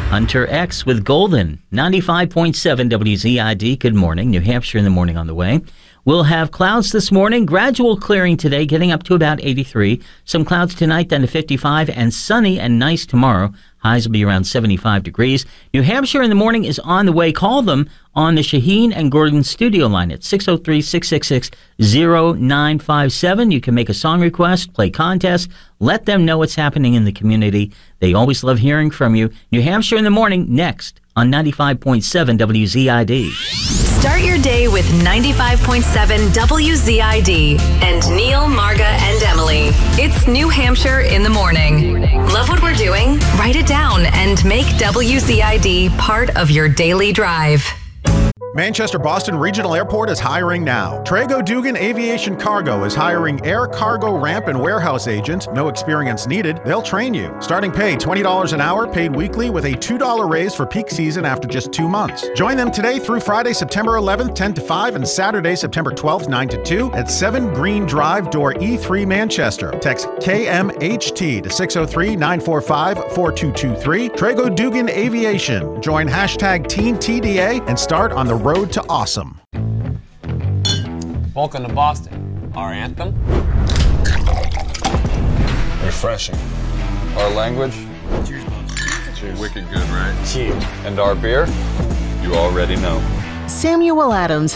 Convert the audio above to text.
Hunter X with Golden, 95.7 WZID. Good morning. New Hampshire in the morning on the way. We'll have clouds this morning, gradual clearing today, getting up to about 83. Some clouds tonight, then to 55, and sunny and nice tomorrow. Highs will be around 75 degrees. New Hampshire in the morning is on the way. Call them on the Shaheen and Gordon studio line at 603-666-0957. You can make a song request, play contests, let them know what's happening in the community. They always love hearing from you. New Hampshire in the morning, next on 95.7 WZID. Start your day with 95.7 WZID and Neil, Marga, and Emily. It's New Hampshire in the morning. Love what we're doing? Write it down and make WZID part of your daily drive. Manchester Boston Regional Airport is hiring now. Trago Dugan Aviation Cargo is hiring air cargo ramp and warehouse agent. No experience needed. They'll train you. Starting pay $20 an hour, paid weekly with a $2 raise for peak season after just 2 months. Join them today through Friday, September 11th, 10 to 5, and Saturday, September 12th, 9 to 2 at 7 Green Drive, door E3, Manchester. Text KMHT to 603-945-4223. Trago Dugan Aviation. Join hashtag TeenTDA and start on the road to awesome. Welcome to Boston. Our anthem? Refreshing. Our language? Cheers, boss. Cheers. Wicked good, right? Cheers. And our beer? You already know. Samuel Adams